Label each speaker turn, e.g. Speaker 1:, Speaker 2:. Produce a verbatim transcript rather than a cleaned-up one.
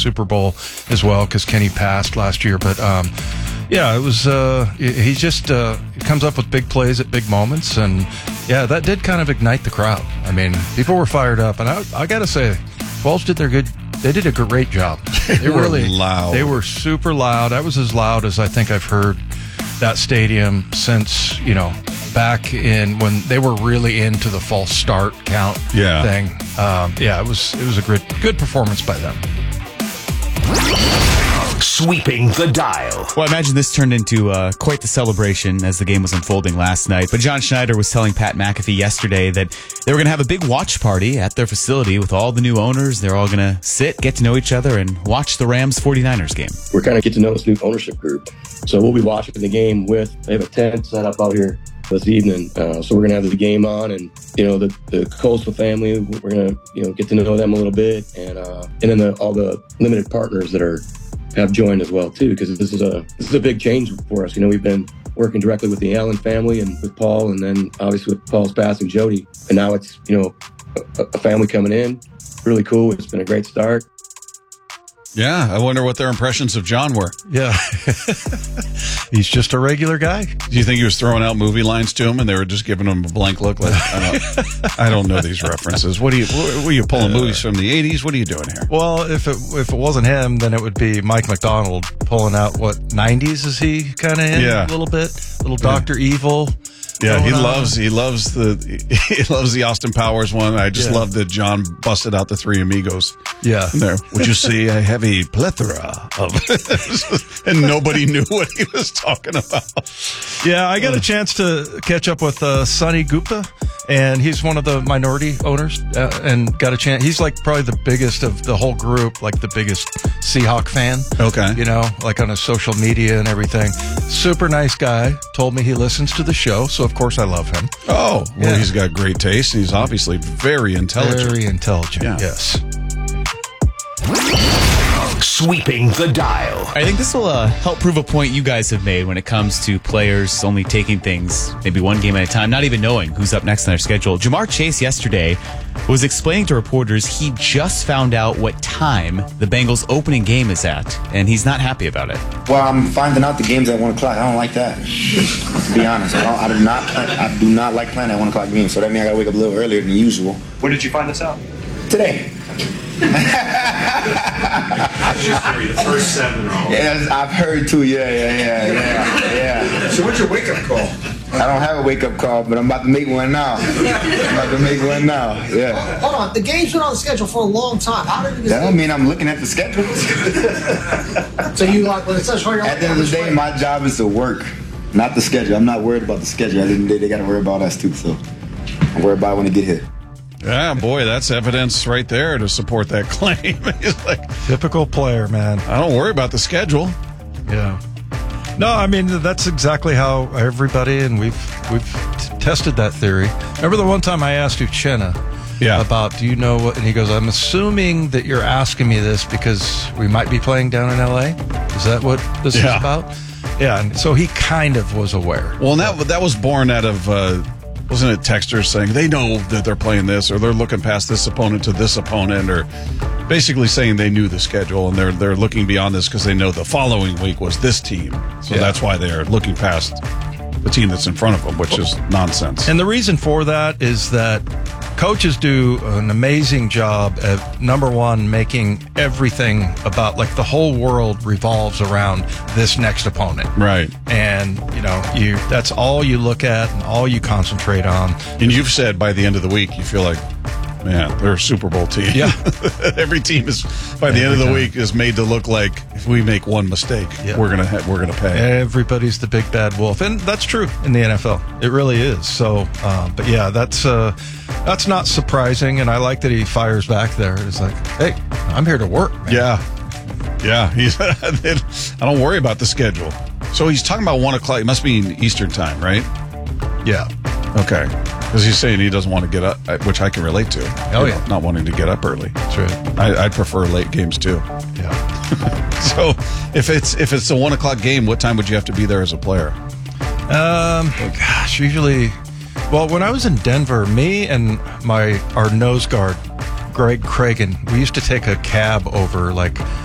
Speaker 1: Super Bowl as well because Kenny passed last year. But um, yeah, it was. Uh, he just uh, comes up with big plays at big moments, and yeah, that did kind of ignite the crowd. I mean, people were fired up, and I, I got to say, Vols did their good. They did a great job. They,
Speaker 2: they were
Speaker 1: really
Speaker 2: loud.
Speaker 1: They were super loud. That was as loud as I think I've heard that stadium since, you know, back in when they were really into the false start count
Speaker 2: yeah.
Speaker 1: thing. Um, yeah, it was it was a good good performance by them.
Speaker 3: Sweeping the dial.
Speaker 4: Well, I imagine this turned into uh, quite the celebration as the game was unfolding last night. But John Schneider was telling Pat McAfee yesterday that they were going to have a big watch party at their facility with all the new owners. They're all going to sit, get to know each other, and watch the Rams forty-niners game.
Speaker 5: We're kind of get to know this new ownership group. So we'll be watching the game with, they have a tent set up out here this evening. Uh, so we're going to have the game on, and, you know, the, the Coastal family, we're going to, you know, get to know them a little bit. And, uh, and then the, all the limited partners that are, have joined as well too, because this is a this is a big change for us. You know, we've been working directly with the Allen family and with Paul, and then obviously with Paul's passing, Jody, and now it's, you know, a, a family coming in. Really cool. It's been a great start.
Speaker 2: Yeah, I wonder what their impressions of John were.
Speaker 1: Yeah. He's just a regular guy.
Speaker 2: Do you think he was throwing out movie lines to him and they were just giving him a blank look? Like, I don't, I don't know these references. What are you, what, were you pulling movies from the eighties? What are you doing here?
Speaker 1: Well, if it if it wasn't him, then it would be Mike McDonald pulling out, what, nineties is he kind of in
Speaker 2: yeah.
Speaker 1: a little bit? Little Doctor Yeah. Evil.
Speaker 2: Yeah, he loves he loves the he loves the Austin Powers one. I just
Speaker 1: yeah.
Speaker 2: love that John busted out the Three Amigos.
Speaker 1: Yeah,
Speaker 2: there. Would you see a heavy plethora of, and nobody knew what he was talking about.
Speaker 1: Yeah, I got a chance to catch up with uh, Sonny Gupta, and he's one of the minority owners, uh, and got a chance. He's like probably the biggest of the whole group, like the biggest Seahawk fan.
Speaker 2: Okay,
Speaker 1: you know, like on his social media and everything. Super nice guy. Told me he listens to the show, so of course I love him.
Speaker 2: Oh, well,
Speaker 1: yeah.
Speaker 2: he's got great taste. He's obviously very intelligent.
Speaker 1: Very intelligent,
Speaker 2: yeah.
Speaker 1: yes.
Speaker 3: Sweeping the dial.
Speaker 4: I think this will uh, help prove a point you guys have made when it comes to players only taking things maybe one game at a time, not even knowing who's up next on their schedule. Jamar Chase yesterday was explaining to reporters he just found out what time the Bengals opening game is at, and he's not happy about it.
Speaker 6: Well, I'm finding out the game's at one o'clock. I don't like that. To be honest, I, don't, I do not. I do not like playing at one o'clock games. So that means I gotta wake up a little earlier than usual.
Speaker 7: When did you find this out?
Speaker 6: Today.
Speaker 7: The first seven.
Speaker 6: Yeah, I've heard too. Yeah, yeah, yeah, yeah, yeah.
Speaker 7: So what's your wake-up call?
Speaker 6: I don't have a wake-up call, but I'm about to make one now. I'm about to make one now. Yeah.
Speaker 8: Hold on, the game's been on the schedule for a long time. How did it?
Speaker 6: That don't mean I'm looking at the schedule.
Speaker 8: So you like when it says right?
Speaker 6: At the end of the day, my job is to work, not the schedule. I'm not worried about the schedule. At the end of the day, they got to worry about us too. So I'm worried about it when they get here.
Speaker 2: Yeah, boy, that's evidence right there to support that claim. He's like,
Speaker 1: typical player, man.
Speaker 2: I don't worry about the schedule.
Speaker 1: Yeah. No, I mean, that's exactly how everybody, and we've we've t- tested that theory. Remember the one time I asked Uchenna
Speaker 2: yeah.
Speaker 1: about, do you know what, and he goes, I'm assuming that you're asking me this because we might be playing down in L A? Is that what this
Speaker 2: yeah.
Speaker 1: is about? Yeah, and so he kind of was aware.
Speaker 2: Well, and that, that was born out of... Uh, wasn't it texters saying they know that they're playing this, or they're looking past this opponent to this opponent, or basically saying they knew the schedule and they're they're looking beyond this because they know the following week was this team, so yeah. that's why they're looking past the team that's in front of them, which is nonsense.
Speaker 1: And the reason for that is that coaches do an amazing job at, number one, making everything about, like, the whole world revolves around this next opponent.
Speaker 2: Right.
Speaker 1: And, you know, you that's all you look at and all you concentrate on.
Speaker 2: And you've said by the end of the week, you feel like, man, they're a Super Bowl team.
Speaker 1: Yeah.
Speaker 2: Every team is, by the Every end of the time. week, is made to look like if we make one mistake, yeah. we're gonna ha- we're gonna pay.
Speaker 1: Everybody's the big bad wolf, and that's true in the N F L. It really is. So, uh, but yeah, that's uh, that's not surprising, and I like that he fires back there. It's like, hey, I'm here to work, man.
Speaker 2: Yeah, yeah. He's. I don't worry about the schedule. So he's talking about one o'clock. It must be in Eastern time, right?
Speaker 1: Yeah.
Speaker 2: Okay. Because he's saying he doesn't want to get up, which I can relate to.
Speaker 1: Oh,
Speaker 2: you
Speaker 1: yeah.
Speaker 2: know, not wanting to get up early.
Speaker 1: That's right.
Speaker 2: I, I'd prefer late games, too.
Speaker 1: Yeah.
Speaker 2: So if it's if it's a one o'clock game, what time would you have to be there as a player?
Speaker 1: Um, gosh, usually, well, when I was in Denver, me and my our nose guard, Greg Cragen, we used to take a cab over, like,